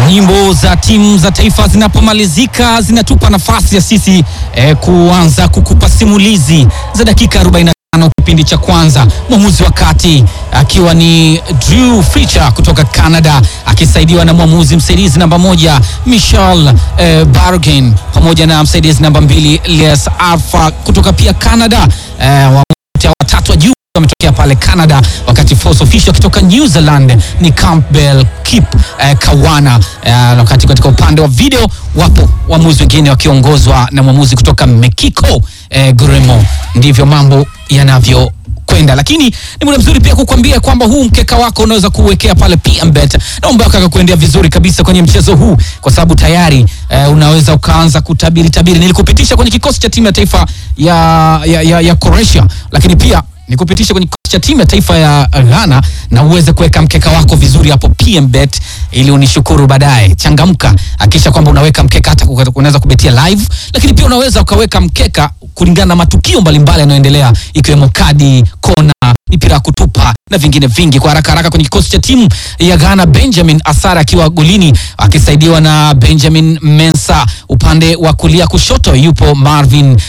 Nyimbo za timu za taifa zinapomalizika zinatupa nafasi ya sisi kuanza kukupa simulizi za dakika 45 kipindi cha kwanza. Mwamuzi wa kati akiwa ni Drew Fletcher kutoka Canada, akisaidiwa na mwamuzi msaidizi namba 1 Michel Bargain, pamoja na msaidizi namba 2 Les Alpha kutoka pia Canada. Watatu wa juu wametokea pale Canada, wakati force official kutoka New Zealand ni Campbell Kip Kawana. Wakati katika upande wa video wapo waamuzi wengine wakiongozwa na mwamuzi kutoka Mexico Guillermo. Ndivyo mambo yanavyo kwenda, lakini ni muda mzuri pia kukuambia kwamba huu mkeka wako unaweza kuwekea pale PMBet. Naomba ukaka kuendea vizuri kabisa kwenye mchezo huu, kwa sababu tayari unaweza ukaanza kutabiri. Nilikupitisha kwenye kikosi cha timu ya taifa ya Croatia, lakini pia nikupitisha kwenye kikosi cha timu ya taifa ya Ghana, na uweze kuweka mkeka wako vizuri hapo PMBet ili unishukuru baadaye. Changamka, hakisha kwamba unaweka mkeka, hata unaweza kubetia live, lakini pia unaweza ukaweka mkeka kulingana na matukio mbalimbali yanayoendelea, ikiwemo kadi, kona, mipira ya kutupa na vingine vingi. Kwa haraka kwenye kikosi cha timu ya Ghana, Benjamin Asara akiwa golini akisaidiwa na Benjamin Mensah. Upande wa kulia kushoto yupo Marvin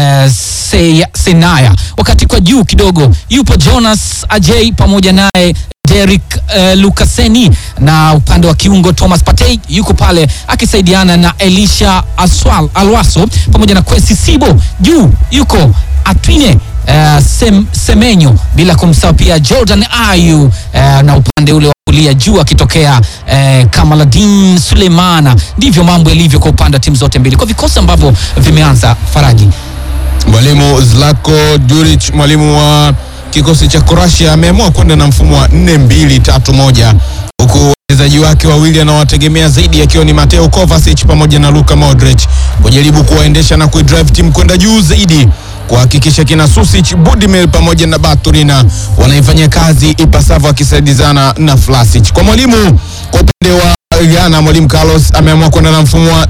Senaya, wakati kwa juu kidogo yupo Jonas Ajay pamoja naye Derek Lukaseni, na upande wa kiungo Thomas Partey yuko pale akisaidiana na Elisha Alwaso pamoja na Kwesi Sibo. Juu yuko Atwine Semenyo, bila kumsahau pia Jordan Ayew, na upande ule wa kulia juu akitokea Kamaladin Sulemana. Ndivyo mambo yalivyo kwa upande wa timu zote mbili kwa vikosi ambavyo vimeanza. Faraji, mwalimu Zlatko Djuric, mwalimu wa kikosi cha Croatia, ameamua kwenda na mfumo wa 4-2-3-1, huku wachezaji wake wawili anawategemea zaidi akiwa ni Mateo Kovacic pamoja na Luka Modric, kujaribu kuwaendesha na kuidrive timu kwenda juu zaidi, kuhakikisha kina Susic, Budimir pamoja na Baturina wanaifanyia kazi ipasavyo akisaidizana na Vlasic. Kwa mwalimu kwa upande wa Ghana, mwalimu Carlos ameamua kwenda na mfumo wa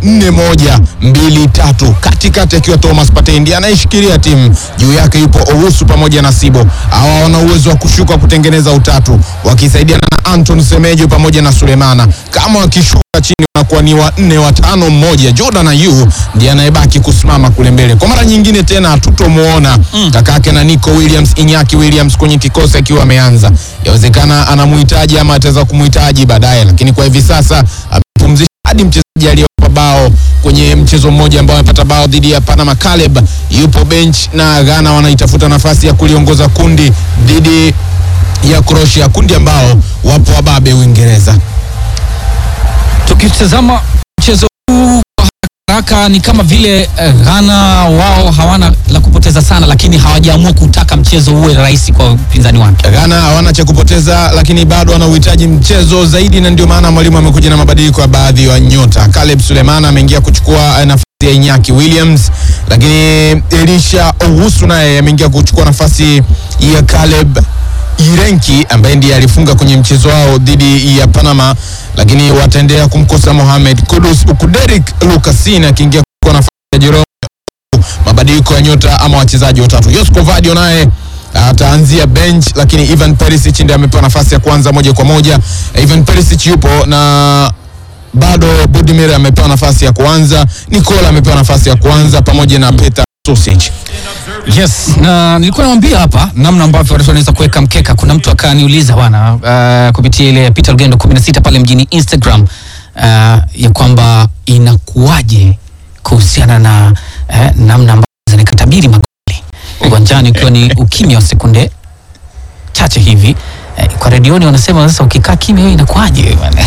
4-1-2-3, katikati akiwa Thomas Partey ndiye anayeshikilia timu, juu yake yupo Owusu pamoja na Sibo. Hawa wana uwezo wa kushuka kutengeneza utatu, wakisaidiana na Anton Semejo pamoja na Sulemana. Kama wakishuka chini wanakuwa ni 4-5-1. Jordan Ayew ndiye anayebaki kusimama kule mbele. Kwa mara nyingine tena hatutomuona kakake na Nico Williams, Iñaki Williams kwenye kikosi akiwa ameanza. Yawezekana anamuhitaji ama ataweza kumuhitaji baadaye, lakini kwa hivi sasa amepumzisha hadi mchezaji aliyewapa bao kwenye mchezo mmoja ambao amepata bao dhidi ya Panama, Caleb yupo bench, na Ghana wanaitafuta nafasi ya kuliongoza kundi dhidi ya Croatia, kundi ambao wapo wababe Uingereza. Tukitazama mchezo huu haraka, ni kama vile Ghana wao hawana la kupoteza sana, lakini hawajaamua kutaka mchezo uwe rahisi kwa upinzani wake. Ghana hawana cha kupoteza, lakini bado wanahitaji mchezo zaidi, na ndio maana mwalimu amekuja na mabadiliko ya baadhi ya nyota. Caleb Sulemana ameingia kuchukua nafasi ya Iñaki Williams, lakini Elisha Owusu naye ameingia kuchukua nafasi ya Caleb Irenki ambaye ndiye alifunga kwenye mchezo wao dhidi ya Panama, lakini wataendelea kumkosa Mohamed Kudus, huku Derek Lukaseni akiingia kwa nafasi ya Jerome. Mabadiliko ya nyota ama wachezaji watatu. Josko Vadio naye ataanzia bench, lakini Ivan Perisic ndiye amepewa nafasi ya kwanza moja kwa moja. Ivan Perisic yupo na bado Budimir amepewa nafasi ya kwanza, Nikola amepewa nafasi ya kwanza pamoja na Petar Susic. Yes, na nilikuwa naambia hapa namna ambavyo watu wanaweza kuweka mkeka. Kuna mtu akaniuliza bwana kupitia ile Peter Lugendo 16 pale mjini Instagram, ya kwamba inakuaje kuhusiana na namna ambavyo zinatabiri magoli uwanjani ukiwa ni ukimya wa sekunde chache hivi. Kwa redioni wanasema sasa ukikaa kimya wewe inakuaje bwana?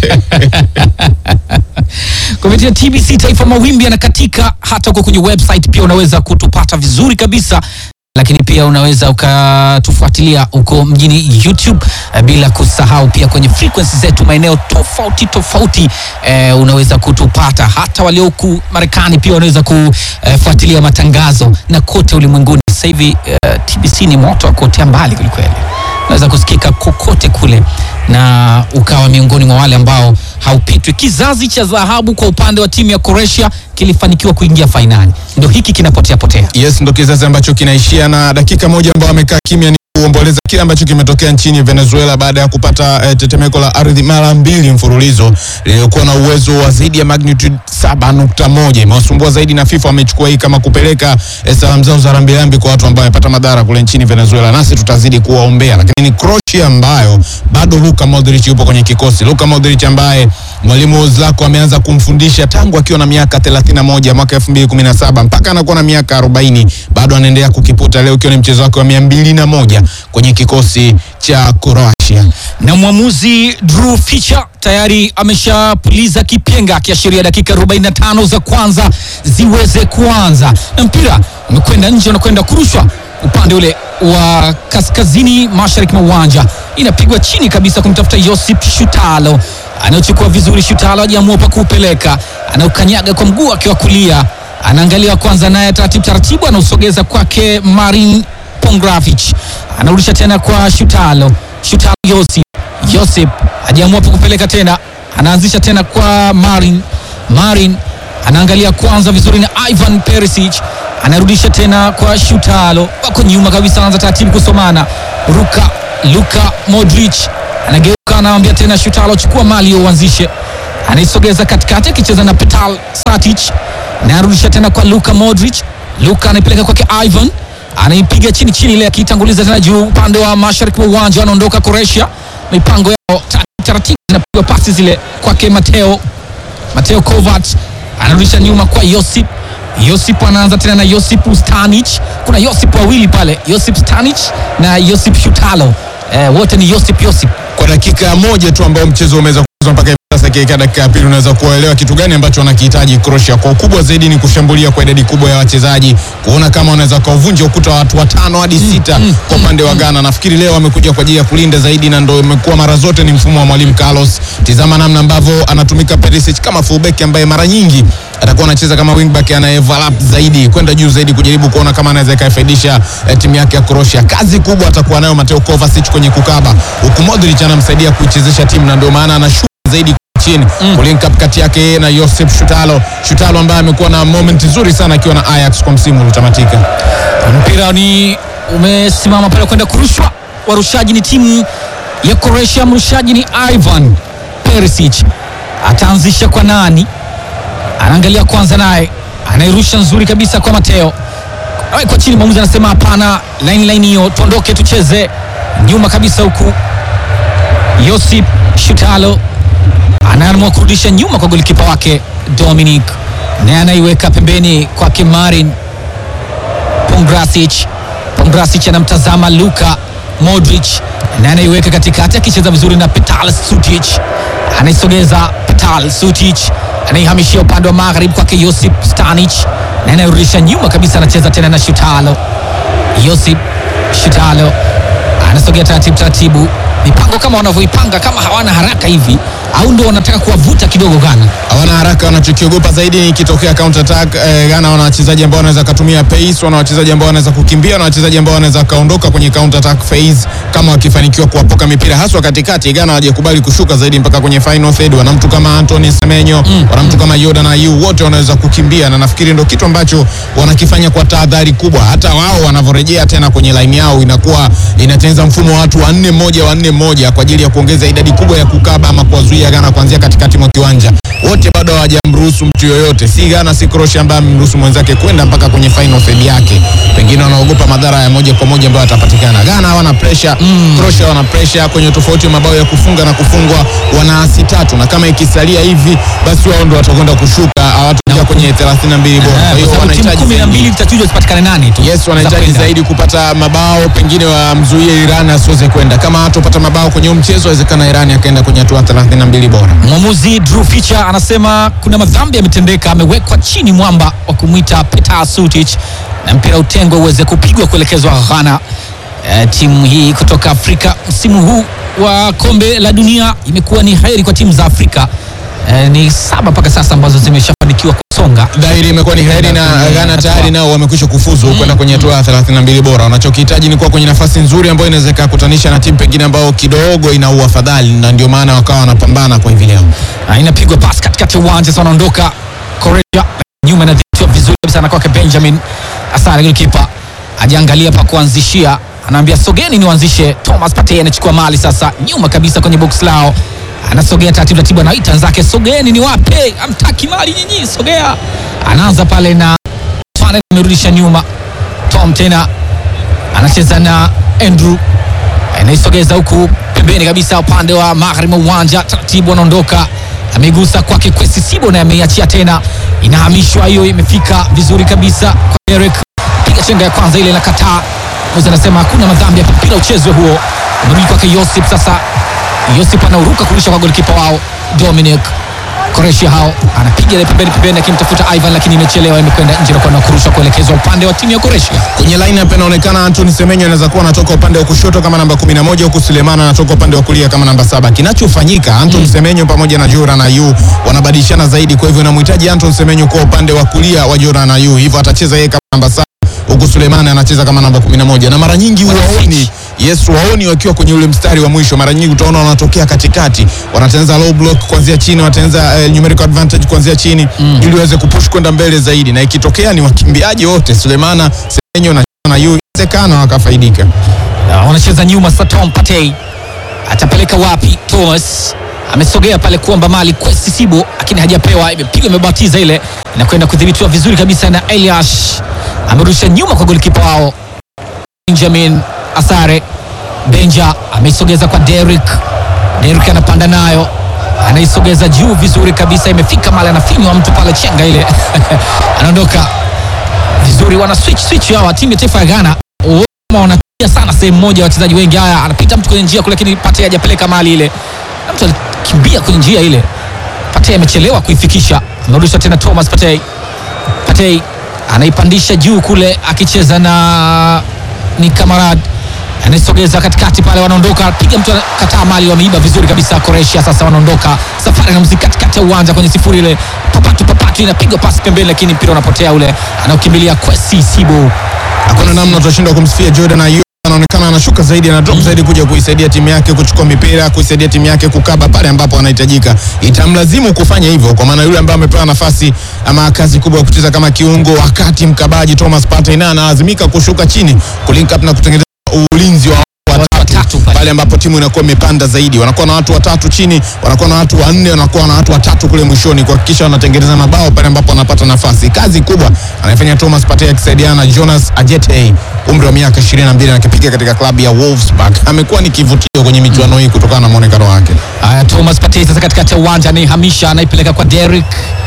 Kupitia TBC Taifa mawimbi yanakatika, hata uko kwenye website pia unaweza kutupata vizuri kabisa, lakini pia unaweza ukatufuatilia uko mjini YouTube, bila kusahau pia kwenye frequency zetu maeneo tofauti unaweza kutupata. Hata walio huku Marekani pia unaweza kufuatilia matangazo na kote ulimwenguni. Sasa hivi TBC ni moto kote mbali kweli. Unaweza kusikika kokote kule na ukawa miongoni mwa wale ambao haupitwi. Kizazi cha dhahabu kwa upande wa timu ya Croatia kilifanikiwa kuingia finali. Ndio hiki kinapotea. Yes, ndio kizazi ambacho kinaishia na dakika moja ambao amekaa kimya ni kuomboleza kile ambacho kimetokea nchini Venezuela baada ya kupata tetemeko la ardhi mara 2 mfululizo lililokuwa na uwezo wa zaidi ya magnitude 7.1. Imewasumbua zaidi na FIFA wamechukua hii kama kupeleka salamu zao za rambirambi kwa watu ambao wamepata madhara kule nchini Venezuela, nasi tutazidi kuwaombea. Lakini ni Croatia ambayo bado Luka Modric yupo kwenye kikosi. Luka Modric ambaye mwalimu Zlatko ameanza kumfundisha tangu akiwa na miaka 31 mwaka 2017 mpaka anakuwa na miaka 40, bado anaendelea kukiputa. Leo ikiwa ni mchezo wake wa 201 kwenye kikosi cha Croatia. Na mwamuzi Drew Fischer tayari ameshapuliza kipenga akiashiria dakika 45 za kwanza ziweze kuanza. Na mpira umekwenda nje, unakwenda kurushwa upande ule wa kaskazini mashariki mwa uwanja. Inapigwa chini kabisa kumtafuta Josip Šutalo. Anachukua vizuri Šutalo, hajaamua pa kupeleka. Anaukanyaga kwa mguu akiwa kulia. Anaangalia kwanza, naye taratibu anausogeza kwake Marin Pongracic. Anarudisha tena kwa Šutalo. Josip hajaamua pa kupeleka tena. Anaanzisha tena kwa Marin anaangalia kwanza vizuri na Ivan Perisic. Anarudisha tena kwa Šutalo. Wako nyuma kabisa, anaanza taratibu kusomana. Luka Modric anageuka, anaambia tena Šutalo, chukua mali uanzishe. Anaisogeza katikati akicheza na Petar Satic. Na anarudisha tena kwa Luka Modric. Luka anaipeleka kwake Ivan. Anaipiga chini ile akitanguliza tena juu upande wa mashariki wa uwanja. Anaondoka Croatia. Mipango yao taratibu, zinapigwa pasi zile kwake Mateo Kovac. Anarudisha nyuma kwa Josip anaanza tena na Josip Stanic. Kuna Josip wawili pale, Josip Stanic na Josip Šutalo. Wote ni Josip. Kwa dakika moja tu ambao mchezo umeweza kuanza mpaka sasa, katika dakika ya pili unaweza kuelewa kitu gani ambacho wanakihitaji Croatia. Kwa ukubwa zaidi ni kushambulia kwa idadi kubwa ya wachezaji, kuona kama wanaweza kuvunja ukuta wa watu 5 hadi 6 kwa upande wa Ghana. Nafikiri leo wamekuja kwa ajili ya kulinda zaidi, na ndio imekuwa mara zote ni mfumo wa mwalimu Carlos. Tizama namna ambavyo anatumika Perisic kama fullback ambaye mara nyingi atakuwa anacheza kama wingback anayevelop zaidi kwenda juu zaidi, kujaribu kuona kama anaweza kaifaidisha timu yake ya Croatia. Kazi kubwa atakuwa nayo Mateo Kovacic kwenye kukaba, huku Modric anamsaidia kuichezesha timu, na ndio maana anashuka zaidi chini kulink up kati yake na Josip Šutalo ambaye amekuwa na moment nzuri sana akiwa na Ajax kwa msimu uliotamatika. Mpira ni umesimama pale kwenda kurushwa. Warushaji ni timu ya Croatia, mrushaji ni Ivan Perisic. Ataanzisha kwa nani? Anaangalia kwanza, naye anairusha nzuri kabisa kwa Mateo. Kwa chini mwamuzi anasema hapana, line hiyo tuondoke tucheze nyuma kabisa, huku Josip Šutalo anaamua kurudisha nyuma kwa golikipa wake Dominic, na anaiweka pembeni kwake Marin Pongracic anamtazama Luka Modric, na anaiweka katikati akicheza vizuri na Petar Sutic. Anaisogeza Petar Sutic, anaihamishia upande wa magharibi kwake Josip Stanic, na anairudisha nyuma kabisa, anacheza tena na Šutalo. Josip Šutalo anasogea taratibu. Mipango kama wanavyoipanga, kama hawana haraka hivi au ndio wanataka kuwavuta kidogo Ghana? Hawana haraka, wanachokiogopa zaidi ni ikitokea counter attack. Ghana wana wachezaji ambao wanaweza kutumia pace, wana wachezaji ambao wanaweza kukimbia, na wachezaji ambao wanaweza kaondoka kwenye counter attack phase kama wakifanikiwa kuwapoka mipira haswa katikati. Ghana hawajakubali kushuka zaidi mpaka kwenye final third. Wana mtu kama Anthony Semenyo, wana mtu kama Jordan Ayew, wote wanaweza kukimbia, na nafikiri ndio kitu ambacho wanakifanya kwa tahadhari kubwa. Hata wao wanavyorejea tena kwenye line yao inakuwa inatengeneza mfumo wa watu 4-1 kwa ajili ya kuongeza idadi kubwa ya kukaba ama kuwazuia Ghana kuanzia katikati mwa kiwanja. Wote bado hawajamruhusu mtu yoyote, si Ghana si Croatia ambaye amemruhusu mwenzake kwenda mpaka kwenye final third yake. Pengine wanaogopa madhara ya moja kwa moja ambayo yatapatikana. Ghana hawana pressure, Croatia wana pressure. Kwenye tofauti ya mabao ya kufunga na kufungwa wana asi 3, na kama ikisalia hivi basi wao ndio watakwenda kushuka, hawatakuja kwenye 32 bora. Kwa hiyo wanahitaji 12 tutachuja zipatikane nani tu. Yes, wanahitaji zaidi kupata mabao, pengine wamzuie Iran asiweze kwenda. Kama hatopata mabao kwenye mchezo, inawezekana Iran akaenda kwenye hatua 32 bora. Mwamuzi Drew Fischer anasema kuna madhambi yametendeka, amewekwa chini mwamba wa kumwita Petar Sutic, na mpira utengwe uweze kupigwa kuelekezwa Ghana. Timu hii kutoka Afrika msimu huu wa kombe la dunia imekuwa ni heri kwa timu za Afrika. Ni 7 mpaka sasa ambazo zimeshafanikiwa kusonga. Dhahiri imekuwa ni heri, na Ghana tayari nao wamekwisha kufuzu kwenda kwenye hatua ya 32 bora. Wanachokihitaji ni kuwa kwenye nafasi nzuri ambayo inaweza kukutanisha na timu pengine ambayo kidogo ina uafadhali, na ndio maana wakawa wanapambana kwa hivi leo. Inapigwa pass katikati ya uwanja, sasa wanaondoka Croatia nyuma, na vizuri sana kwake Benjamin Asare, goalkeeper ajiangalia pa kuanzishia, anaambia sogeni nianzishe. Thomas Partey anachukua mali sasa nyuma kabisa kwenye box lao, anasogea taratibu, anaita zake, sogeni ni wape, amtaki mali nyinyi, sogea. Anaanza pale na Fane, amerudisha nyuma. Tom tena anacheza na Andrew, anaisogeza huku pembeni kabisa upande wa magharibi wa uwanja, taratibu anaondoka, amegusa kwake Kwesi Sibo na ameiachia tena, inahamishwa hiyo, imefika vizuri kabisa kwa Derek, piga chenga ya kwanza ile inakataa. Mmoja anasema hakuna madhambi hapa, mpira uchezwe huo. Umerudi kwake Josip sasa. Josip anauruka kurusha kwa golikipa wao Dominic Croatia, hao anapiga ile pembeni akimtafuta Ivan, lakini imechelewa, imekwenda nje na kwenda kurusha kuelekezwa upande wa timu ya Croatia. Kwenye lineup inaonekana Anthony Semenyo anaweza kuwa anatoka upande wa kushoto kama namba 11, huku Sulemana anatoka upande wa kulia kama namba 7. Kinachofanyika Anthony Semenyo pamoja na Jordan Ayew wanabadilishana zaidi, kwa hivyo inamhitaji Anthony Semenyo kwa upande wa kulia wa Jordan Ayew, hivyo atacheza yeye kama namba 7, huku Sulemana anacheza kama namba 11. Na mara nyingi waoni wakiwa kwenye ule mstari wa mwisho, mara nyingi utaona wanatokea katikati, wanatengeneza low block kuanzia chini, wanatengeneza numerical advantage kuanzia chini ili waweze kupush kwenda mbele zaidi, na ikitokea ni wakimbiaji wote Sulemana, Semenyo na Ayew, inawezekana wakafaidika. Wanacheza nyuma sasa. Tom Partey atapeleka wapi? Thomas amesogea pale kuomba mali Kwesi Sibo, lakini hajapewa, imepigwa, imebatiza ile, inakwenda kudhibitiwa vizuri kabisa na Elias, amerusha nyuma kwa golikipa wao Benjamin Asare. Benja ameisogeza kwa Derek anapanda nayo, anaisogeza juu vizuri kabisa, imefika mali, anafinywa mtu pale, chenga ile anaondoka vizuri. Wana switch hawa timu ya taifa ya Ghana, wanatia sana sehemu moja wachezaji wengi. Haya, anapita mtu kwenye njia kule, lakini Partey hajapeleka mali ile, na mtu alikimbia kwenye njia ile, Partey amechelewa kuifikisha. Amerudisha tena Thomas Partey anaipandisha juu kule, akicheza na ni Kamarad, anaisogeza katikati pale, wanaondoka, piga mtu kataa mali, wameiba vizuri kabisa Croatia. Sasa wanaondoka safari na mziki katikati ya uwanja kwenye sifuri ile, papatu inapigwa pasi pembeni, lakini mpira unapotea ule, anaokimbilia Kwesi Sibo. Hakuna namna tutashinda kumsifia Jordan Ayew, anaonekana anashuka zaidi, ana drop zaidi kuja kuisaidia timu yake kuchukua mipira, kuisaidia timu yake kukaba pale ambapo anahitajika. Itamlazimu kufanya hivyo, kwa maana yule ambaye amepewa nafasi ama kazi kubwa ya kucheza kama kiungo, wakati mkabaji Thomas Partey naye analazimika kushuka chini kulink up na kutengeneza ulinzi wa watatu pale ambapo timu inakuwa imepanda zaidi, wanakuwa na watu watatu chini, wanakuwa na watu 4, wanakuwa na watu watatu kule mwishoni, kuhakikisha wanatengeneza mabao pale ambapo wanapata nafasi. Kazi kubwa anafanya Thomas Partey akisaidiana na Jonas Ajete, umri wa miaka 22, anakipiga katika klabu ya Wolfsburg. Amekuwa ni kivutio kwenye michuano hii kutokana na muonekano wake. Haya, Thomas Partey sasa katikati ya uwanja, anaihamisha, anaipeleka kwa Derek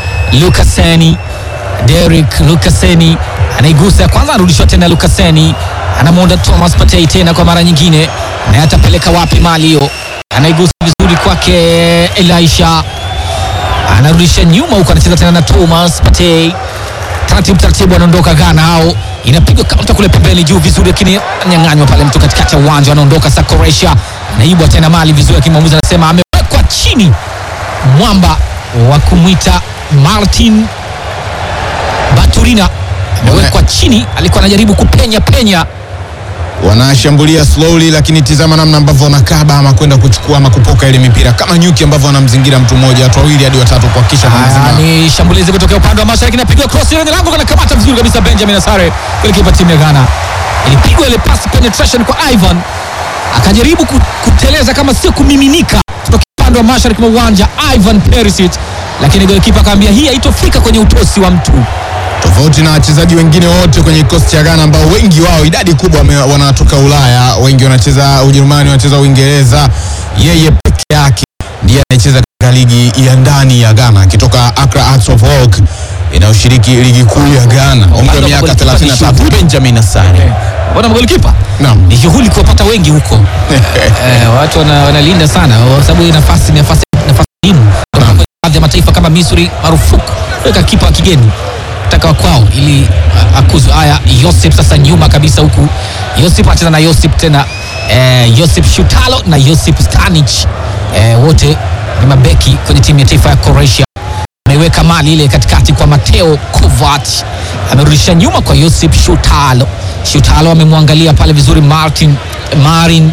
Lukaseni, anaigusa kwanza, anarudishwa tena Lukaseni, anamuonda Thomas Partey tena kwa mara nyingine, na atapeleka wapi mali hiyo, anaigusa vizuri kwake Elisha, anarudisha nyuma huko, anacheza tena na Thomas Partey, taratibu anaondoka Ghana hao, inapigwa counter kule pembeni juu vizuri, lakini nyang'anywa pale mtu katikati ya uwanja, anaondoka sasa Croatia, anaibwa tena mali vizuri, lakini mwamuzi anasema amewekwa chini mwamba wa kumwita Martin Baturina, amewekwa chini, alikuwa anajaribu kupenya. Wanashambulia slowly, lakini tizama namna ambavyo wanakaba ama kwenda kuchukua ama kupoka ile mipira kama nyuki ambavyo wanamzingira mtu mmoja, watu wawili hadi watatu kuhakikisha wanazima. Ni shambulizi kutoka upande wa mashariki, inapigwa cross ile lango, kana kamata vizuri kabisa Benjamin Asare, golikipa timu ya Ghana. Ilipigwa ile pass penetration kwa Ivan, akajaribu kuteleza kama sio kumiminika kutoka upande wa mashariki mwa uwanja Ivan Perisic, lakini golikipa akamwambia hii haitofika kwenye utosi wa mtu. Tofauti na wachezaji wengine wote kwenye kikosi cha Ghana ambao wengi wao idadi kubwa wanatoka Ulaya, wengi wanacheza Ujerumani, wanacheza Uingereza, yeye peke yake ndiye anacheza katika ligi ya ndani ya Ghana akitoka Accra Hearts of Oak inayoshiriki ligi kuu ya Ghana. Umri wa miaka 33, Benjamin Asare. Bwana golikipa? Naam. Ni shughuli kuwapata wengi huko. Watu wanalinda sana kwa sababu nafasi muhimu. Baadhi ya mataifa kama Misri marufuku weka kipa wa kigeni taka kwao ili akuzwe. Haya, Josip sasa nyuma kabisa huku, Josip acheza na Josip tena, Josip Shutalo na Josip Stanic, wote ni mabeki kwenye timu ya taifa ya Croatia. Ameweka mali ile katikati kwa Mateo Kovac, amerudisha nyuma kwa Josip Shutalo amemwangalia pale vizuri Marin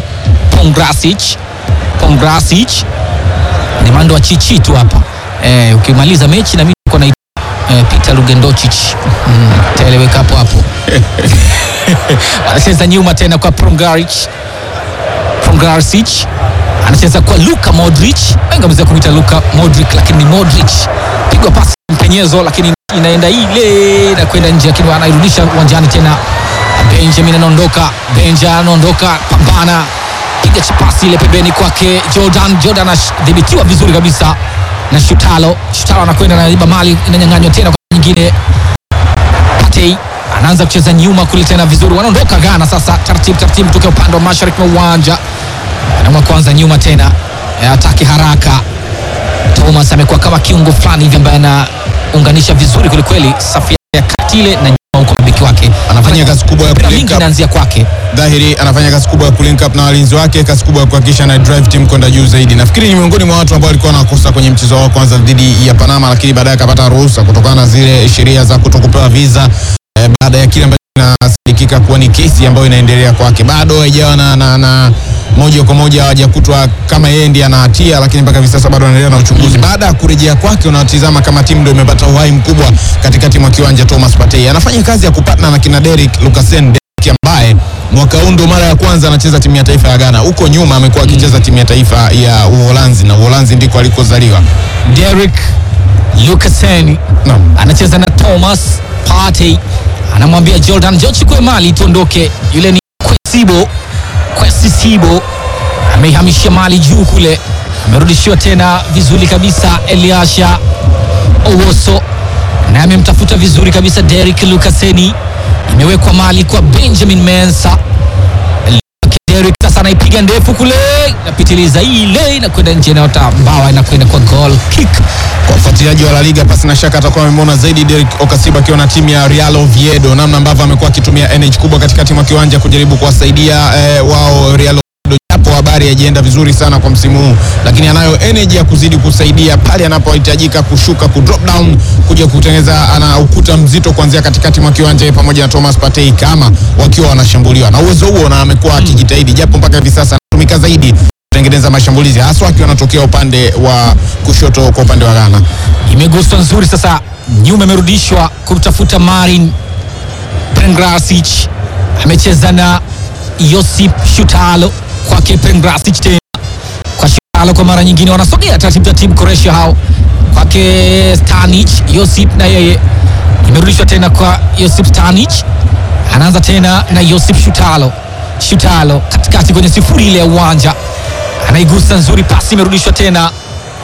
Pongrasic ni mando wa chichi tu hapa, ukimaliza mechi na mimi niko na Peter Lugendocic taeleweka hapo Anacheza nyuma tena kwa Pongrasic, anacheza kwa Luka Modric. Wengi wameweza kumwita Luka Modric, lakini ni Modric. Pigwa pasi mpenyezo, lakini inaenda ile na kwenda nje, lakini anairudisha uwanjani tena. Benjamin anaondoka, pambana, piga pasi ile pembeni kwake Jordan anadhibitiwa vizuri kabisa na Shutalo anakwenda na riba mali, inanyang'anywa tena kwa nyingine. Partey anaanza kucheza nyuma kule tena vizuri, wanaondoka Ghana sasa taratibu kutoka upande wa mashariki wa uwanja. Anaamua kuanza nyuma tena, ataki haraka. Thomas amekuwa kama kiungo fulani hivi ambaye anaunganisha vizuri kweli safu ya kati ile na nyuma huko, mabeki wake anafanya kazi kubwa ya kulink up, inaanzia kwake dhahiri, anafanya kazi kubwa ya kulink up na walinzi wake, kazi kubwa ya kuhakikisha na drive team kwenda juu zaidi. Nafikiri ni miongoni mwa watu ambao walikuwa wanakosa kwenye mchezo wao kwanza dhidi ya Panama, lakini baadaye akapata ruhusa kutokana na zile sheria za kutokupewa visa baada ya kile ambacho kinasadikika kuwa ni kesi ambayo inaendelea kwake. Bado haijawa na moja kwa moja hawajakutwa kama yeye ndiye ana hatia, lakini mpaka hivi sasa bado anaendelea na uchunguzi. Baada ya kurejea kwake, unatizama kama timu ndio imepata uhai mkubwa katikati mwa kiwanja. Thomas Partey anafanya kazi ya kupatana na kina Derrick Lucasen ambaye mwaka huu ndo mara ya kwanza anacheza timu ya taifa ya Ghana. Huko nyuma amekuwa akicheza timu ya taifa ya Uholanzi, na Uholanzi ndiko alikozaliwa. Derrick Lucasen anacheza na Thomas Partey, anamwambia Jordan chukue mali tuondoke. Yule ni Kwesibo ameihamisha mali juu kule, amerudishiwa tena vizuri kabisa. Eliasha Owoso na amemtafuta vizuri kabisa Derrick Lucasen, imewekwa mali kwa Benjamin Mensah. Derrick sasa anaipiga ndefu kule, napitiliza ile na kwenda nje, na mbawa inakwenda kwa goal kick. Kwa ufuatiliaji wa La Liga, pasi na shaka atakuwa amemwona zaidi Derrick Okasiba akiwa na timu ya Real Oviedo, namna ambavyo amekuwa akitumia energy kubwa katika timu ya kiwanja kujaribu kuwasaidia wao Real Oviedo. Japo habari haijaenda vizuri sana kwa msimu huu, lakini anayo energy ya kuzidi kusaidia pale anapohitajika kushuka, ku drop down, kuja kutengeneza ana ukuta mzito kuanzia katikati mwa kiwanja pamoja na Thomas Partey kama wakiwa wanashambuliwa, na uwezo huo na amekuwa akijitahidi, japo mpaka hivi sasa anatumika zaidi kutengeneza mashambulizi hasa akiwa anatokea upande wa kushoto kwa upande wa Ghana. Imeguswa nzuri sasa, nyuma imerudishwa kumtafuta Marin Pongrasic, amecheza na Josip Shutalo kwake Pongrasic tena kwa Shutalo kwa mara nyingine, wanasogea taratibu Croatia hao kwake Stanic. Josip na yeye imerudishwa tena kwa Josip Stanic, anaanza tena na Josip Shutalo katikati kwenye sifuri ile ya uwanja, anaigusa nzuri, pasi imerudishwa tena,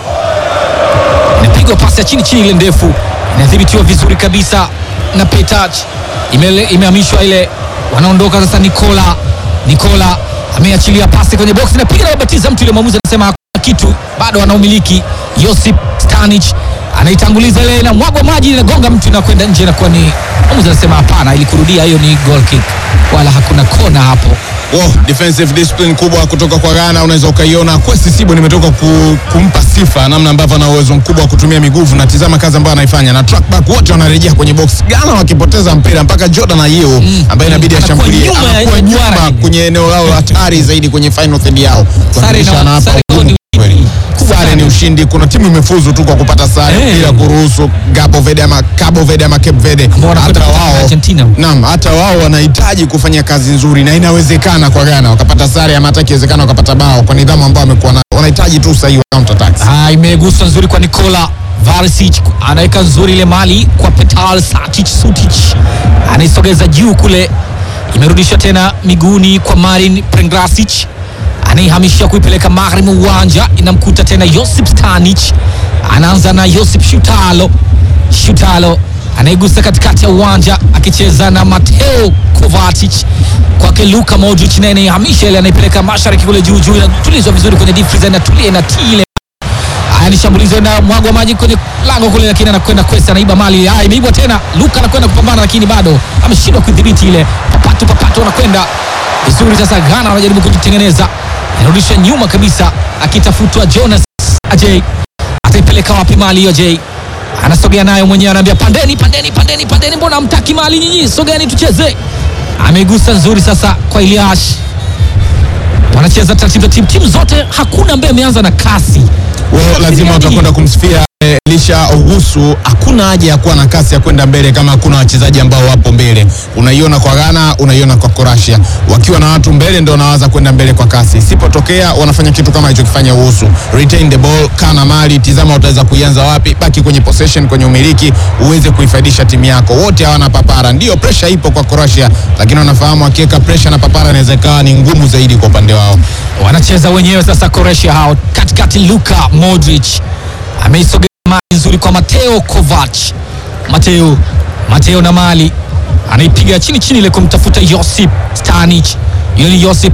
inapigwa pasi ya chini ile ndefu, inadhibitiwa vizuri kabisa na Petach, imehamishwa ile, wanaondoka sasa. Nikola ameachilia pasi kwenye box, inapiga na kubatiza mtu ile, mwamuzi anasema hakuna kitu, bado anaumiliki. Josip Stanic anaitanguliza ile, na mwagwa maji, inagonga mtu na kwenda nje, na kwa ni mwamuzi anasema hapana, ili kurudia hiyo ni goal kick, wala hakuna kona hapo. Defensive discipline kubwa kutoka kwa Ghana, unaweza ukaiona. Kwesibo nimetoka kumpa sifa namna ambavyo ana uwezo mkubwa wa kutumia miguu, na tizama kazi ambayo anaifanya, na track back wote wanarejea kwenye box. Ghana wakipoteza mpira mpaka Jordan Ayew ambaye inabidi ashambulie, anakuwa nyuma kwenye eneo lao hatari zaidi kwenye final third yao. Sare ni ushindi. Kuna timu imefuzu tu kwa kupata sare bila kuruhusu Cabo Verde ama Cape Verde. Hata wao wanahitaji kufanya kazi nzuri, na inawezekana kwa Ghana wakapata sare ama hata ikiwezekana wakapata bao kwa nidhamu ambayo wamekuwa nayo. Wanahitaji tu sahihi wa counter attacks. Imeguswa nzuri kwa Nikola Varsic, anaweka nzuri ile mali kwa Petar Sutic, anaisogeza juu kule, imerudishwa tena miguuni kwa Marin Pongrasic, anaihamisha kuipeleka magharibi uwanja, inamkuta tena Josip Stanic, anaanza na Josip Shutalo anaigusa katikati ya uwanja akicheza na Mateo Kovacic kwake Luka Modric, na inaihamisha ile, anaipeleka mashariki kule juu, inatulizwa vizuri kwenye deep freeze, inatulia na tile. Ni shambulizo na mwagwa maji kwenye lango kule, lakini anakwenda Kwesi, anaiba mali. Imeibwa tena, Luka anakwenda kupambana, lakini bado ameshindwa kudhibiti ile. Papatu anakwenda vizuri sasa. Ghana wanajaribu kujitengeneza, inarudisha nyuma kabisa, akitafutwa Jonas Ajay. Ataipeleka wapi mali hiyo? Ajay anasogea nayo mwenyewe, anaambia pandeni, mbona hamtaki mali nyinyi? Sogeani tucheze. Amegusa nzuri sasa kwa Iliash, wanacheza taratibu timu zote, hakuna ambaye ameanza na kasi. Lazima utakwenda kumsifia Lisha Owusu, hakuna haja ya kuwa na kasi ya kwenda mbele kama hakuna wachezaji ambao wapo mbele. Unaiona kwa Ghana, unaiona kwa Croatia. Wakiwa na watu mbele ndio wanaanza kwenda mbele kwa kasi. Sipotokea wanafanya kitu kama hicho kifanya Owusu. Retain the ball, kana mali, tizama utaweza kuianza wapi, baki kwenye possession, kwenye umiliki, uweze kuifaidisha timu yako. Wote hawana papara. Ndio pressure ipo kwa Croatia, lakini wanafahamu akiweka pressure na papara inaweza ikawa ni ngumu zaidi kwa upande wao. Wanacheza wenyewe sasa Croatia hao. Katikati Luka Modric ameisogea mali nzuri kwa Mateo Kovac. Mateo na mali anaipiga chini chini ile kumtafuta Josip Stanic. Yule Josip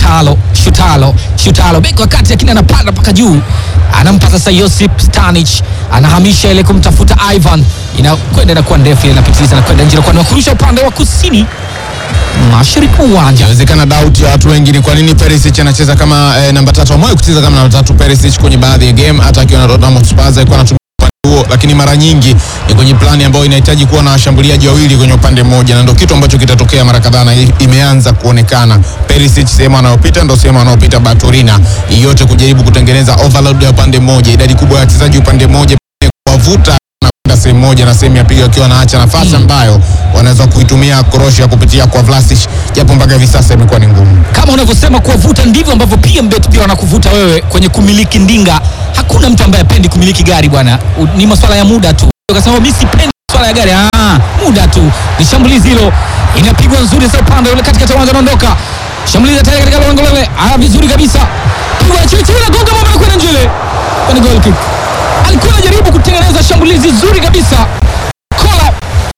Shutalo beki wakati lakini anapanda mpaka juu. Anampa sasa Josip Stanic, anahamisha ile kumtafuta Ivan. Inakwenda na kuwa ndefu, inapitiliza na kwenda nje, na kurusha upande wa kusini mashariki uwanja. Inawezekana doubt ya watu wengi ni kwa nini Perisic anacheza kama namba 3. Amewahi kucheza kama namba 3 Perisic kwenye baadhi ya game, hata akiwa na Tottenham Hotspur alikuwa anatumia huo, lakini mara nyingi ni kwenye plani ambayo inahitaji kuwa na washambuliaji wawili kwenye upande mmoja, na ndio kitu ambacho kitatokea mara kadhaa na imeanza kuonekana. Perisic sehemu anayopita ndio sehemu anayopita Baturina, yote kujaribu kutengeneza overload ya upande mmoja, idadi kubwa ya wachezaji upande mmoja kuwavuta na sehemu moja na sehemu ya pili wakiwa naacha nafasi ambayo wanaweza kuitumia Croatia kupitia kwa Vlasic, japo mpaka hivi sasa imekuwa ni ngumu. Kama unavyosema kuwavuta, ndivyo ambavyo PMbet pia wanakuvuta wewe kwenye kumiliki ndinga. Hakuna mtu ambaye apendi kumiliki gari bwana, ni masuala ya muda tu. Ukasema mimi sipendi masuala ya gari, muda tu. Ni shambulizi hilo, inapigwa nzuri za upande ule katika uwanja, anaondoka shambulizi tayari katika lango lile, vizuri kabisa, pigwa chini chini na gonga bomba na kwenda nje. Ni goal kick. Alikuwa anajaribu kutengeneza shambulizi nzuri kabisa. Kola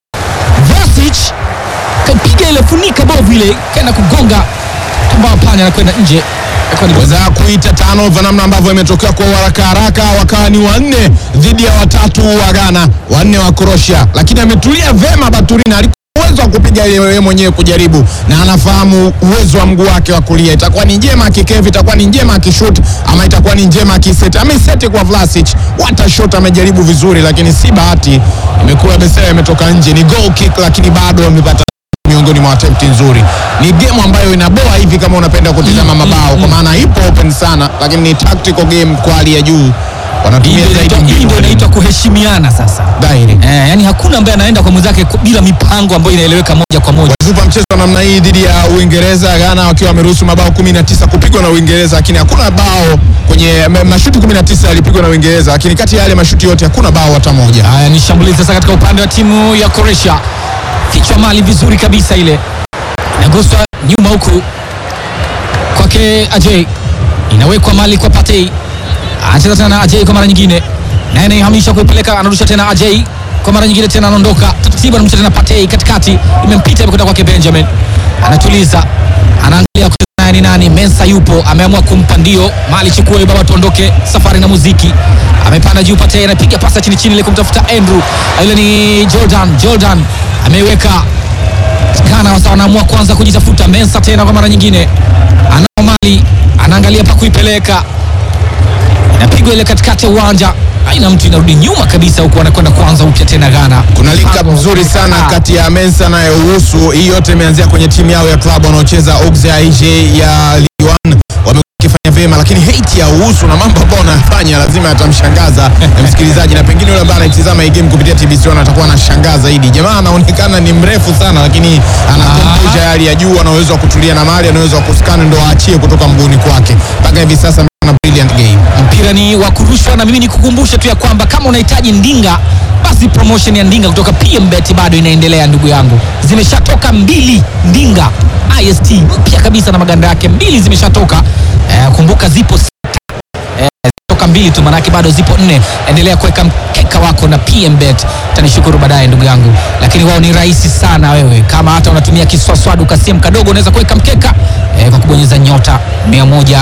Vlasic kapiga ile funika bovu ile, kaenda kugonga kamba panya na kwenda nje. Weza kuita turnover namna ambavyo imetokea kwa haraka wakawa ni 4 dhidi ya 3 wa Ghana, 4 wa Croatia, lakini ametulia vema Baturina. Alikuwa uwezo wa kupiga ile yeye mwenyewe kujaribu, na anafahamu uwezo wa mguu wake wa kulia. Itakuwa ni njema akikevi, itakuwa ni njema akishoot, ama itakuwa ni njema akiset. Ameset kwa Vlasic, what shot, amejaribu vizuri lakini si bahati, imekuwa besela imetoka nje. Ni goal kick lakini bado amepata miongoni mwa attempt nzuri. Ni game ambayo inaboa hivi kama unapenda kutizama mabao, kwa maana ipo open sana, lakini ni tactical game kwa hali ya juu. Wanatumia zaidi mbinu, ndio inaitwa kuheshimiana sasa. Direct. Yani hakuna ambaye anaenda kwa mwenzake bila mipango ambayo inaeleweka moja kwa moja. Wazupa mchezo namna hii dhidi ya Uingereza, Ghana wakiwa wameruhusu mabao 19 kupigwa na Uingereza, lakini hakuna bao kwenye mashuti 19 yalipigwa na Uingereza, lakini kati ya yale mashuti yote hakuna bao hata moja. Haya ni shambulizi sasa katika upande wa timu ya Croatia. Kichwa mali vizuri kabisa ile, inaguswa nyuma huku kwake Ajay, inawekwa mali kwa Partey, anacheza tena Ajay kwa mara nyingine, na anaihamisha kuipeleka, anarusha tena Ajay kwa mara nyingine tena, anaondoka taratibu, anamcha tena Partey katikati, imempita kwenda kwake Benjamin, anatuliza, anaangalia ni nani. Mensa yupo, ameamua kumpa ndio mali, chukua baba tuondoke safari na muziki. Amepanda juu Partey, anapiga pasa chini chini ile kumtafuta Andrew, ile ni Jordan ameiweka Ghana. Sasa anaamua kwanza kujitafuta. Mensa tena kwa mara nyingine, anao mali, anaangalia pa kuipeleka, inapigwa ile katikati ya uwanja, haina mtu, inarudi nyuma kabisa huko, anakwenda kwanza upya tena Ghana. Kuna link up nzuri sana kati ya Mensa na Owusu. Hii yote imeanzia kwenye timu yao ya club wanaocheza Auxerre ya Ligue 1, wamekifanya vyema, lakini hate ya Owusu na mambo ambayo anafanya lazima yatamshangaza msikilizaji, na pengine yule ambaye anatazama hii game kupitia TBC1 atakuwa anashangaa zaidi. Jamaa anaonekana ni mrefu sana, lakini ana composure hali ya juu, ana uwezo wa kutulia na mali, ana uwezo wa kuscan ndo aachie kutoka mguuni kwake. Mpaka hivi sasa na brilliant game. Mpira ni wa kurushwa, na mimi nikukumbusha tu ya kwamba kama unahitaji ndinga, basi promotion ya ndinga kutoka PMbet bado inaendelea ndugu yangu. Zimeshatoka 2 ndinga IST mpya kabisa na maganda yake 2 zimeshatoka. Kumbuka zipo 6. Zitoka 2 tu, manake bado zipo 4. Endelea kuweka mkeka wako na PMbet, utanishukuru baadaye ndugu yangu. Lakini wao ni rahisi sana, wewe kama hata unatumia kiswaswadu kasimu kadogo, unaweza kuweka mkeka kwa kubonyeza nyota 100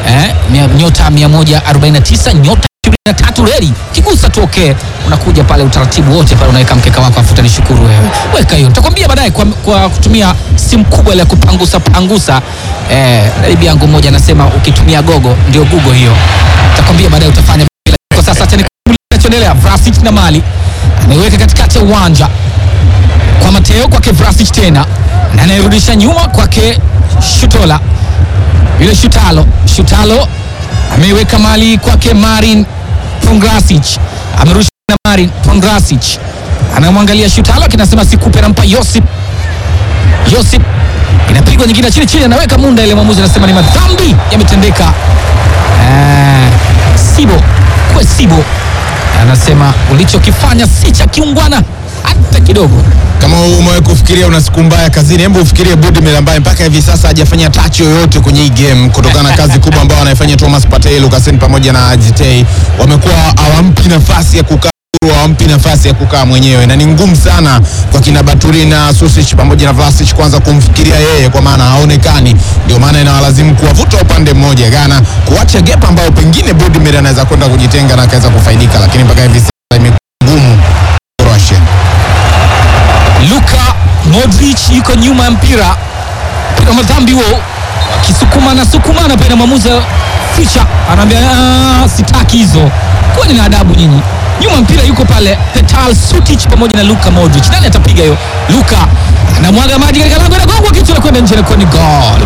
nyota 149 nyota 23 reli, kigusa tu okay, unakuja pale utaratibu wote pale, unaweka mkeka wako, afuta nishukuru wewe. Weka hiyo, nitakwambia baadaye kwa kutumia simu kubwa ile ya kupangusa. Bibi yangu mmoja anasema ukitumia gogo ndio Google hiyo, nitakwambia baadaye utafanya. Kwa sasa tena kinachoendelea, Vlasic na mali anaiweka katikati ya uwanja kwa Mateo, kwake Vlasic tena, na anairudisha nyuma kwake Shutola, yule Shutalo ameiweka mali kwake Marin Pongrasic, amerusha na Marin Pongrasic, anamwangalia Shutalo kinasema sikupe, nampa Josip. Inapigwa nyingine chini, anaweka munda ile, mwamuzi anasema ni madhambi yametendeka. Sibo anasema ulichokifanya si cha kiungwana hata kidogo. Kama umewahi kufikiria una siku mbaya kazini, hebu ufikirie Budimir ambaye mpaka hivi sasa hajafanya touch yoyote kwenye hii game kutokana na kazi kubwa ambayo anaifanya Thomas Partey, Lukasen pamoja na Ajitei. Wamekuwa hawampi nafasi ya kukaa, hawampi nafasi ya kukaa mwenyewe, na ni ngumu sana kwa kina Baturi na Susic pamoja na Vlasic kwanza kumfikiria yeye, kwa maana haonekani. Ndio maana inawalazimu kuwavuta upande mmoja Ghana, kuacha gap ambao pengine Budimir anaweza kwenda kujitenga na akaweza kufaidika, lakini mpaka hivi sasa imekuwa ngumu Croatia. Luka Modric yuko nyuma ya mpira madhambi huo, sukumana pale, mwamuzi ficha anaambia sitaki hizo, kwani na adabu nyinyi. Nyuma mpira yuko pale Petar Sutic pamoja na Luka Modric, nani atapiga hiyo? Luka anamwaga maji katika lango na gongwa kichwa, kwenda nje, ni goal.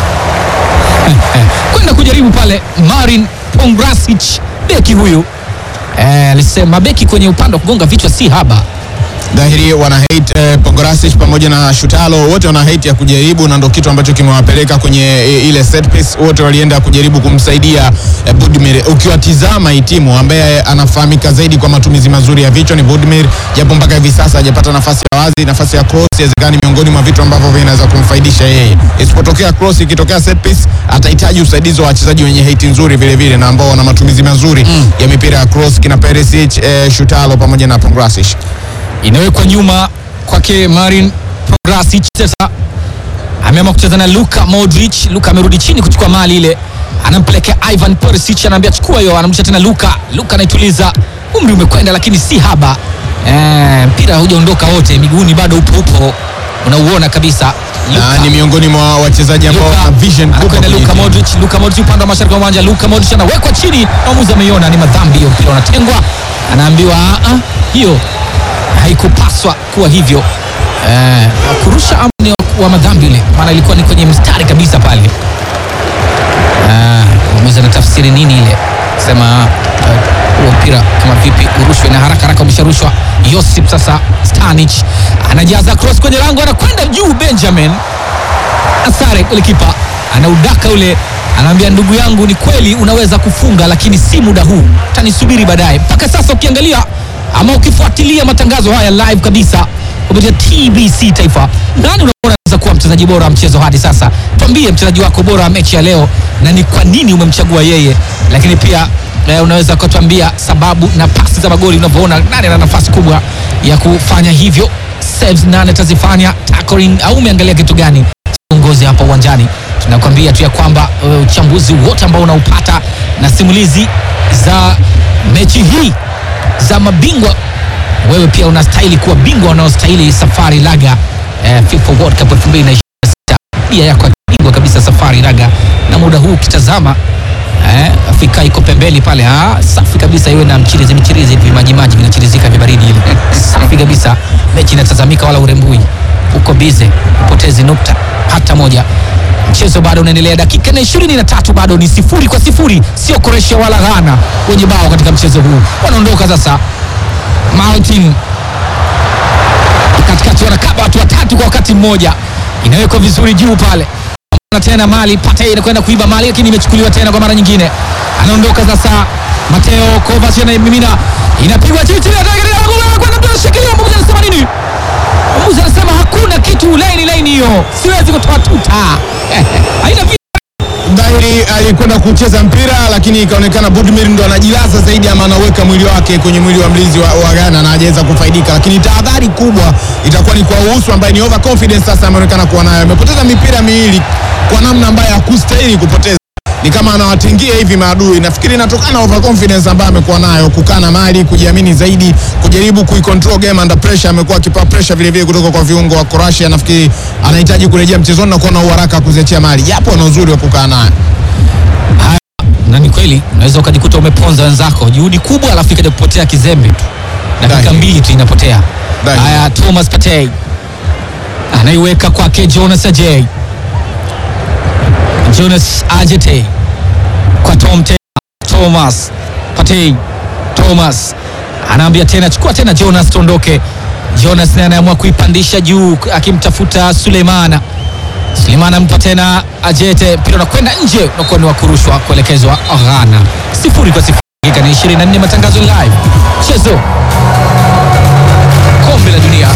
Kwenda kujaribu pale Marin Pongrasic, beki huyu alisema beki kwenye upande wa kugonga vichwa si haba. Dhahiri wana hate Pongrasic pamoja na Shutalo, wote wana hate ya kujaribu, na ndio kitu ambacho kimewapeleka kwenye ile set piece. Wote walienda kujaribu kumsaidia Budimir. Ukiwatizama hii timu ambaye anafahamika zaidi kwa matumizi mazuri ya vichwa ni Budimir, japo mpaka hivi sasa hajapata nafasi ya wazi, nafasi ya cross inawezekana miongoni mwa vitu ambavyo vinaweza kumfaidisha yeye. Isipotokea cross, ikitokea set piece, atahitaji usaidizi wa wachezaji wenye hate nzuri vile vile na ambao wana matumizi mazuri ya mipira ya cross, kina Perisic, Shutalo pamoja na Pongrasic. Inawekwa nyuma kwake Marin Pongrasic, sasa ameamua kucheza na Luka Modric. Luka amerudi chini kuchukua mali ile, anampelekea Ivan Perisic, anaambia chukua hiyo, anamrudisha tena Luka anaituliza. Umri umekwenda lakini si haba, mpira hujaondoka wote, miguuni bado upo, unauona kabisa. Na ni miongoni mwa wachezaji ambao wana vision kubwa. Luka Modric upande wa mashariki wa uwanja. Luka Modric anawekwa chini, mwamuzi ameiona ni madhambi, hiyo mpira unatengwa, anaambiwa hiyo haikupaswa kuwa hivyo. Kurusha amni wa madhambi ile, maana ilikuwa ni kwenye mstari kabisa pale. Mwamuzi anatafsiri nini ile, sema huo mpira kama vipi urushwe na haraka umesharushwa. Josip sasa, Stanic anajaza cross kwenye lango, anakwenda juu, Benjamin Asare ule kipa anaudaka ule, anaambia ndugu yangu, ni kweli unaweza kufunga lakini si muda huu, tanisubiri baadaye. Mpaka sasa ukiangalia ama ukifuatilia matangazo haya live kabisa kupitia TBC Taifa, nani unaona anaweza kuwa mchezaji bora wa mchezo hadi sasa? Tuambie mchezaji wako bora wa mechi ya leo na ni kwa nini umemchagua yeye, lakini pia unaweza kutuambia sababu na pasi za magoli unavyoona nani ana nafasi kubwa ya kufanya hivyo, saves nani atazifanya, tackling, au umeangalia kitu gani uongozi hapa uwanjani. Tunakwambia tu ya kwamba uchambuzi wote ambao unaupata na simulizi za mechi hii za mabingwa, wewe pia unastahili kuwa bingwa unaostahili Safari Laga FIFA World Cup 2026. Bia yako bingwa kabisa Safari Laga, na muda huu ukitazama Afrika iko pembeni pale, safi kabisa, iwe na mchirizi hivi maji vinachirizika vibaridi ile safi kabisa, mechi inatazamika wala urembui, uko bize, upotezi nukta hata moja. Mchezo bado unaendelea, dakika na 23 bado ni 0-0, sio Croatia wala Ghana wenye bao katika mchezo huu. Wanaondoka sasa, Mountain katikati, wanakaba watu watatu kwa wakati mmoja, inawekwa vizuri juu pale, na tena mali Partey inakwenda kuiba mali, lakini imechukuliwa tena kwa mara nyingine. Anaondoka sasa Mateo Kovacic, na mimina inapigwa chini kwenda shikilia. Mmoja anasema nini? Mmoja anasema hakuna kitu, laini hiyo, siwezi kutoa tuta. Haina Dhahiri alikwenda kucheza mpira, lakini ikaonekana Budimir ndo anajilaza zaidi, ama anaweka mwili wake kwenye mwili wa mlinzi wa Ghana na hajaweza kufaidika. Lakini tahadhari kubwa itakuwa ni kwa Uhusu ambaye ni over confidence sasa ameonekana kuwa nayo. Amepoteza mipira miwili kwa namna ambayo hakustahili kupoteza, ni kama anawatingia hivi maadui. Nafikiri inatokana na over confidence ambayo amekuwa nayo, kukana mali, kujiamini zaidi, kujaribu kuicontrol game under pressure. Amekuwa akipa pressure vile vile kutoka kwa viungo wa Croatia. Nafikiri anahitaji kurejea mchezoni na kuwa na uharaka kuziachia mali, japo ana uzuri wa kukaa nayo. Na ni kweli unaweza ukajikuta umeponza wenzako, juhudi kubwa alafu ikaja kupotea kizembe tu, dakika 2 tu inapotea. Haya, Thomas Partey anaiweka kwake Jonas Ajete kwa Thomas Partey, anaambia tena chukua tena Jonas tuondoke. Jonas naye anaamua kuipandisha juu akimtafuta Suleimana. Suleimana ampa tena Ajete, mpira unakwenda nje, unakuwa ni wa kurushwa kuelekezwa Ghana. 0-0 dakika ni 24, matangazo live. Chezo kombe la dunia.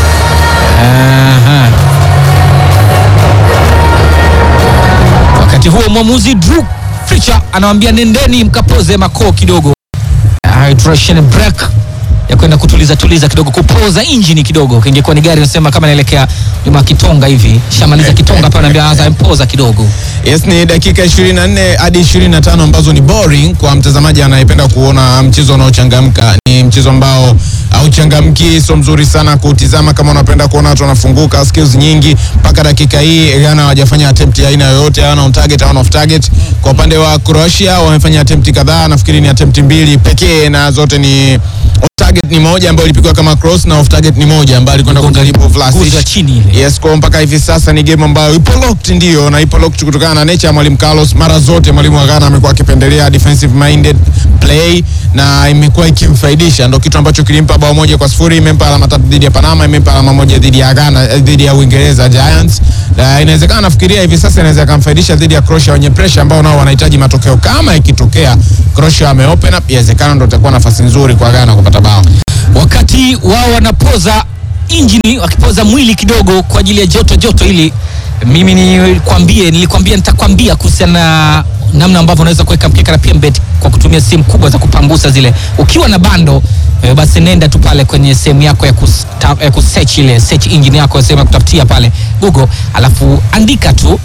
Wakati huo mwamuzi Drew Fletcher anawaambia nendeni mkapoze makoo kidogo. Hydration break ya kwenda kutuliza kidogo, kupoza injini kidogo. Ingekuwa ni gari nasema kama naelekea nyuma Kitonga hivi, shamaliza Kitonga hapa anaambia anza mpoza kidogo. Yes, ni dakika 24 hadi 25 ambazo ni boring kwa mtazamaji anayependa kuona mchezo unaochangamka. Ni mchezo ambao hauchangamki, sio mzuri sana kutizama kama unapenda kuona watu wanafunguka skills nyingi. Mpaka dakika hii Ghana hawajafanya attempt ya aina yoyote, hawana on target, hawana off target. Kwa upande wa Croatia wamefanya attempt kadhaa, nafikiri ni attempt 2 pekee na zote ni target ni moja ambayo ilipigwa kama cross na off target ni moja ambayo alikwenda kujaribu Vlasic. Yes, kwa mpaka hivi sasa ni game ambayo ipo locked, ndio na ipo locked kutokana na nature ya mwalimu Carlos. Mara zote mwalimu wa Ghana amekuwa akipendelea defensive minded play na imekuwa ikimfaidisha, ndio kitu ambacho kilimpa bao 1-0, imempa alama 3 dhidi ya Panama, imempa alama 1 dhidi ya Ghana, dhidi ya Uingereza Giants. Inawezekana nafikiria hivi sasa inaweza kumfaidisha dhidi ya Croatia wenye pressure ambao nao wanahitaji matokeo. Kama ikitokea Croatia ameopen up, inawezekana ndio itakuwa nafasi nzuri kwa Ghana kupata bao. Wakati wao wanapoza injini, wakipoza mwili kidogo kwa ajili ya joto hili, mimi nilikwambia nitakwambia kuhusiana na namna ambavyo unaweza kuweka mkeka na PMBet kwa kutumia simu kubwa za kupangusa zile. Ukiwa na bando basi nenda tu pale kwenye sehemu yako ya kusearch ile search engine yako, sema kutafutia pale Google, alafu andika tu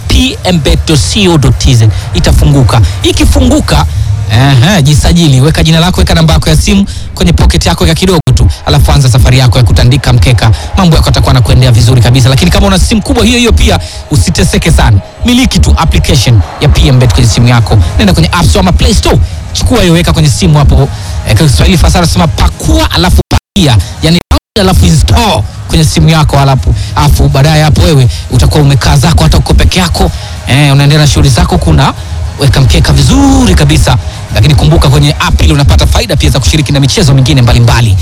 pmbet.co.tz, itafunguka. Ikifunguka jisajili, weka jina lako, weka namba yako ya simu kwenye pocket yako ya kidogo tu, alafu anza safari yako ya kutandika mkeka. Mambo yako yatakuwa yanakuendea vizuri kabisa. Lakini kama una simu kubwa hiyo pia usiteseke sana, miliki tu application ya PMBet kwenye simu yako. Nenda kwenye App Store ama Play Store, chukua hiyo, weka kwenye simu hapo. Kwa Kiswahili fasara sema pakua alafu pakia, yani alafu install kwenye simu yako, alafu baadaye hapo wewe utakuwa umekaa zako hata uko peke yako, unaendelea na shughuli zako, kuna weka mkeka vizuri kabisa. Lakini kumbuka kwenye app ile unapata faida pia za kushiriki na michezo mingine mbalimbali.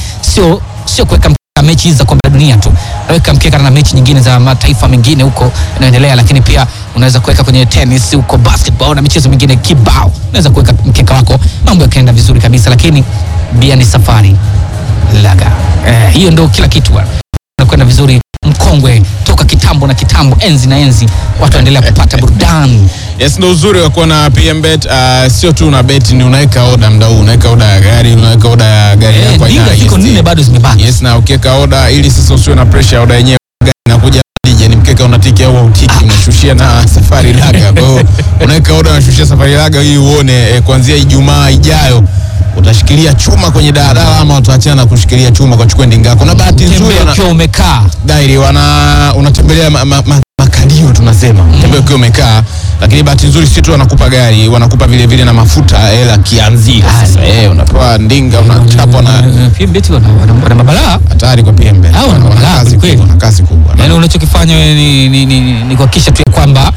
Sio kuweka mkeka mechi za kombe la dunia tu, weka mkeka na mechi nyingine za mataifa mengine huko inaendelea. Lakini pia unaweza kuweka kwenye tennis huko, basketball na michezo mingine kibao. Unaweza kuweka mkeka wako, mambo yakaenda vizuri kabisa. Lakini bia ni safari laga, hiyo ndio kila kitu unakwenda vizuri. Mkongwe toka kitambo, enzi na enzi, watu waendelea kupata burudani. Yes, ndio uzuri wa kuwa na PMBet. Sio tu una bet, ni unaweka order muda huu, unaweka order ya gari, unaweka order ya gari yako ina ziko 4 bado zimebaki. Yes, na ukiweka order ili sasa usiwe na pressure ya order yenyewe, gari inakuja DJ ni mkeka unatiki au utiki, unashushia na safari laga. Kwa hiyo unaweka order, unashushia safari laga ili uone kuanzia Ijumaa ijayo utashikilia chuma kwenye daladala ama utaachana na kushikilia chuma kwa chukua ndingako. Na bahati nzuri ukiwa umekaa dairi unatembelea makalio tunasema. Tembea ukiwa umekaa, lakini bahati nzuri si tu wanakupa gari, wanakupa vile vile na mafuta hela kianzia. Sasa unapewa ndinga, unachapwa na PMBet. wana mabalaa hatari kwa PMBet. Wana kazi kubwa. Yaani unachokifanya wewe ni kuhakikisha tu kwamba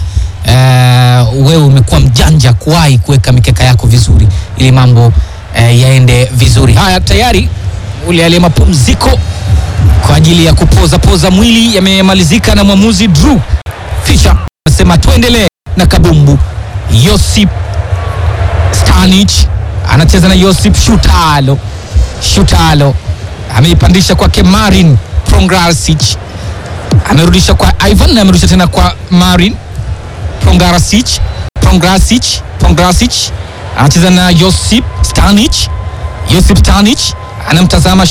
wewe umekuwa mjanja kuwahi kuweka mikeka yako vizuri ili mambo yaende vizuri. Haya, tayari ule mapumziko kwa ajili ya kupoza mwili yamemalizika na mwamuzi Drew Fletcher anasema tuendelee na kabumbu. Josip Stanic anacheza na Josip Shutalo ameipandisha kwake Marin Pongrasic, amerudisha kwa Ivan na amerudisha tena kwa Marin Pongrasic anacheza na Josip Stanic anamtazama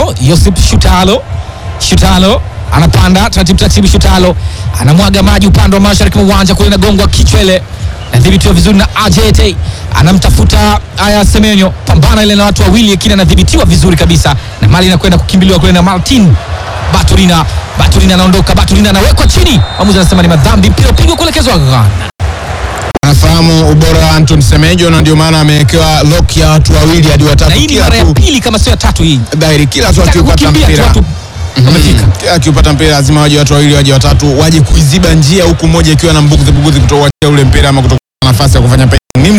Shutalo anapanda taratibu. Shutalo anamwaga maji upande wa mashariki mwa uwanja kule, na gongwa kichwa ile, nadhibitiwa vizuri na Ajete, anamtafuta Aya Semenyo, pambana ile na watu wawili, lakini anadhibitiwa vizuri kabisa, na mali inakwenda kukimbiliwa kule na Martin Baturina anaondoka, Baturina anawekwa chini, mwamuzi anasema ni madhambi, mpira upigwa kuelekezwa Ghana. Anafahamu ubora wa Anton Semenyo na ndio maana amewekewa lock ya watu wawili hadi watatu. Hii ni mara ya pili kama sio ya tatu hii. Dairi kila tu akipata mpira. Kila akipata mpira lazima waje watu wawili, waje watatu, waje kuiziba njia, huku mmoja ikiwa na mbuguzi kutoa ule mpira ama kutoka nafasi ya kufanya ni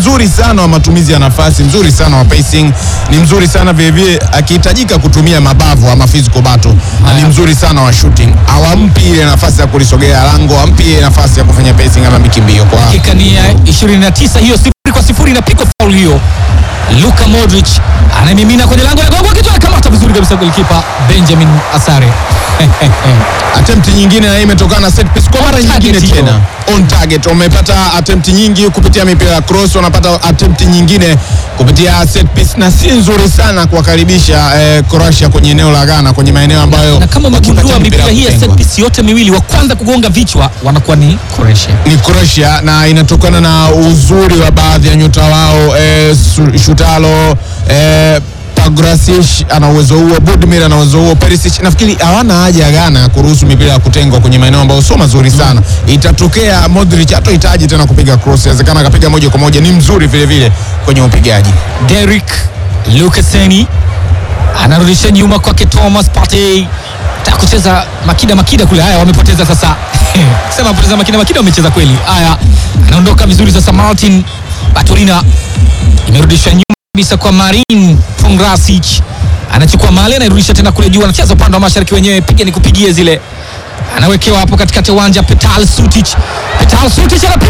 mzuri sana wa matumizi ya nafasi, mzuri sana wa pacing, ni mzuri sana vile vile akihitajika kutumia mabavu ama physical battle, na ni mzuri sana wa shooting. Hawampi ile nafasi ya kulisogea lango, hawampi ile nafasi ya kufanya pacing ama mikimbio. Kwa dakika ni 29 hiyo, 0-0 inapigwa foul hiyo. Luka Modric anamimina kwenye lango la gogo, kitu akamata vizuri kabisa goalkeeper Benjamin Asare. attempt nyingine na imetokana na set piece kwa mara nyingine tena. On target. Wamepata attempt nyingi kupitia mipira ya cross, wanapata attempt nyingine kupitia set piece, na si nzuri sana kuwakaribisha Croatia kwenye eneo la Ghana, kwenye maeneo ambayo na kama umegundua mipira hii ya set piece yote miwili, wa kwanza kugonga vichwa wanakuwa ni Croatia, na inatokana na uzuri wa baadhi ya nyota wao. Shutalo, Pagrasic ana uwezo huo, Budimir ana uwezo huo, Perisic. Nafikiri hawana haja ya Ghana kuruhusu mipira ya kutengwa kwenye maeneo ambayo sio mazuri sana. Itatokea Modric hatohitaji tena kupiga cross, inawezekana akapiga moja kwa moja, ni mzuri vile vile kwenye upigaji. Derek Lukaseni anarudisha nyuma kwake Thomas Partey, atakucheza makida kule. Haya, wamepoteza sasa. Sema wamepoteza makida wamecheza kweli. Haya, anaondoka vizuri sasa. Martin Batolina imerudisha nyuma kabisa kwa Marin Pongrasic, anachukua mali, anairudisha tena kule juu, anacheza upande wa mashariki wenyewe, piga ni kupigie zile, anawekewa hapo katikati uwanja. Petar Sutic anapiga